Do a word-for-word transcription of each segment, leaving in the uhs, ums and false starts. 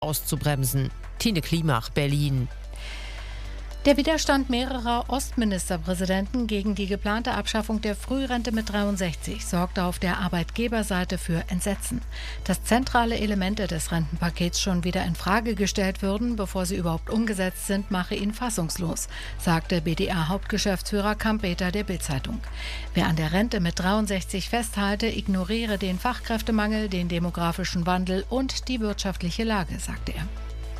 auszubremsen. Tine Klimach, Berlin. Der Widerstand mehrerer Ostministerpräsidenten gegen die geplante Abschaffung der Frührente mit dreiundsechzig sorgte auf der Arbeitgeberseite für Entsetzen. Dass zentrale Elemente des Rentenpakets schon wieder in Frage gestellt würden, bevor sie überhaupt umgesetzt sind, mache ihn fassungslos, sagte B D A-Hauptgeschäftsführer Kampeter der Bild-Zeitung. Wer an der Rente mit dreiundsechzig festhalte, ignoriere den Fachkräftemangel, den demografischen Wandel und die wirtschaftliche Lage, sagte er.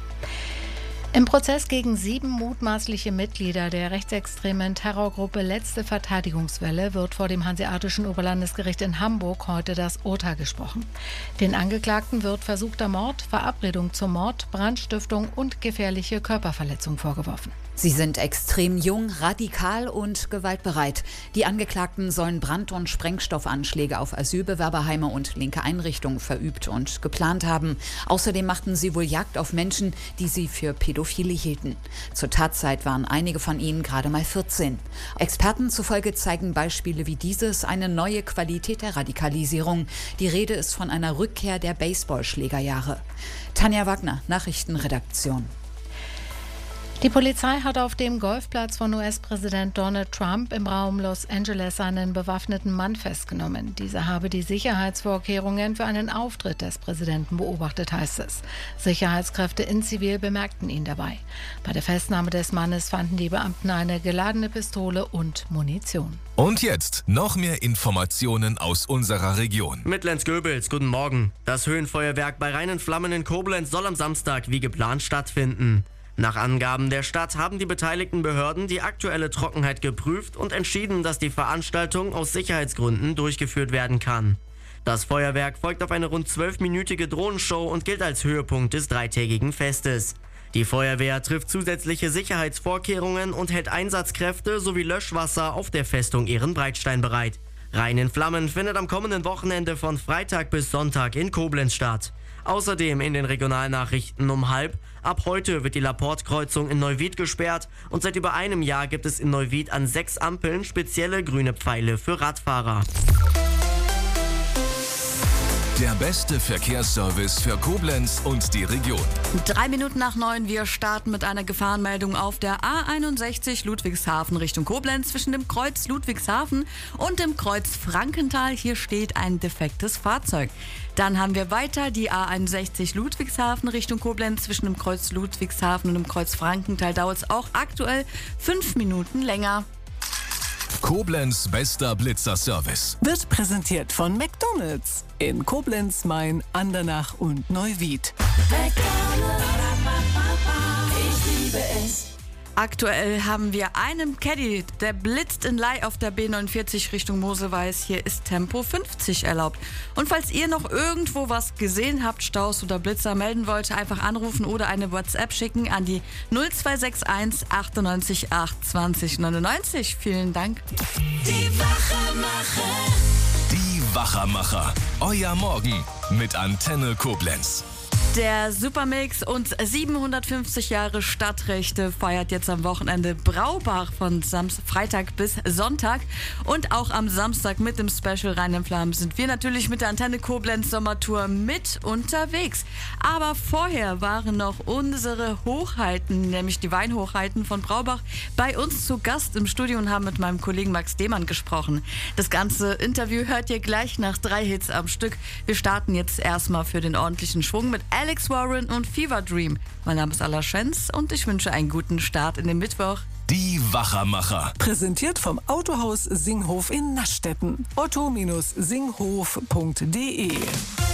Im Prozess gegen sieben mutmaßliche Mitglieder der rechtsextremen Terrorgruppe Letzte Verteidigungswelle wird vor dem Hanseatischen Oberlandesgericht in Hamburg heute das Urteil gesprochen. Den Angeklagten wird versuchter Mord, Verabredung zum Mord, Brandstiftung und gefährliche Körperverletzung vorgeworfen. Sie sind extrem jung, radikal und gewaltbereit. Die Angeklagten sollen Brand- und Sprengstoffanschläge auf Asylbewerberheime und linke Einrichtungen verübt und geplant haben. Außerdem machten sie wohl Jagd auf Menschen, die sie für Pädophile hielten. Zur Tatzeit waren einige von ihnen gerade mal vierzehn. Experten zufolge zeigen Beispiele wie dieses eine neue Qualität der Radikalisierung. Die Rede ist von einer Rückkehr der Baseballschlägerjahre. Tanja Wagner, Nachrichtenredaktion. Die Polizei hat auf dem Golfplatz von U S-Präsident Donald Trump im Raum Los Angeles einen bewaffneten Mann festgenommen. Dieser habe die Sicherheitsvorkehrungen für einen Auftritt des Präsidenten beobachtet, heißt es. Sicherheitskräfte in Zivil bemerkten ihn dabei. Bei der Festnahme des Mannes fanden die Beamten eine geladene Pistole und Munition. Und jetzt noch mehr Informationen aus unserer Region. Mit Lenz Goebels, guten Morgen. Das Höhenfeuerwerk bei Rhein in Flammen in Koblenz soll am Samstag wie geplant stattfinden. Nach Angaben der Stadt haben die beteiligten Behörden die aktuelle Trockenheit geprüft und entschieden, dass die Veranstaltung aus Sicherheitsgründen durchgeführt werden kann. Das Feuerwerk folgt auf eine rund zwölfminütige Drohnenshow und gilt als Höhepunkt des dreitägigen Festes. Die Feuerwehr trifft zusätzliche Sicherheitsvorkehrungen und hält Einsatzkräfte sowie Löschwasser auf der Festung Ehrenbreitstein bereit. Rhein in Flammen findet am kommenden Wochenende von Freitag bis Sonntag in Koblenz statt. Außerdem in den Regionalnachrichten um halb. Ab heute wird die Laporte-Kreuzung in Neuwied gesperrt und seit über einem Jahr gibt es in Neuwied an sechs Ampeln spezielle grüne Pfeile für Radfahrer. Der beste Verkehrsservice für Koblenz und die Region. Drei Minuten nach neun, wir starten mit einer Gefahrenmeldung auf der A einundsechzig Ludwigshafen Richtung Koblenz zwischen dem Kreuz Ludwigshafen und dem Kreuz Frankenthal. Hier steht ein defektes Fahrzeug. Dann haben wir weiter die A einundsechzig Ludwigshafen Richtung Koblenz zwischen dem Kreuz Ludwigshafen und dem Kreuz Frankenthal dauert es auch aktuell fünf Minuten länger. Koblenz bester Blitzer-Service wird präsentiert von McDonald's in Koblenz, Main, Andernach und Neuwied. Ich liebe es. Aktuell haben wir einen Caddy, der blitzt in Leih auf der B neunundvierzig Richtung Moseweiß. Hier ist Tempo fünfzig erlaubt. Und falls ihr noch irgendwo was gesehen habt, Staus oder Blitzer melden wollt, einfach anrufen oder eine WhatsApp schicken an die null zwei sechs eins achtundneunzig acht zwanzig neunundneunzig. Vielen Dank. Die Wachermacher. Die Wachermacher. Euer Morgen mit Antenne Koblenz. Der Supermix und siebenhundertfünfzig Jahre Stadtrechte feiert jetzt am Wochenende Braubach von Samst- Freitag bis Sonntag. Und auch am Samstag mit dem Special Rhein in Flammen sind wir natürlich mit der Antenne Koblenz Sommertour mit unterwegs. Aber vorher waren noch unsere Hochheiten, nämlich die Weinhochheiten von Braubach, bei uns zu Gast im Studio und haben mit meinem Kollegen Max Dehmann gesprochen. Das ganze Interview hört ihr gleich nach drei Hits am Stück. Wir starten jetzt erstmal für den ordentlichen Schwung mit Alex Warren und Fever Dream. Mein Name ist Alla Schenz und ich wünsche einen guten Start in den Mittwoch. Die Wachermacher. Präsentiert vom Autohaus Singhof in Naschstetten. otto Bindestrich singhof punkt de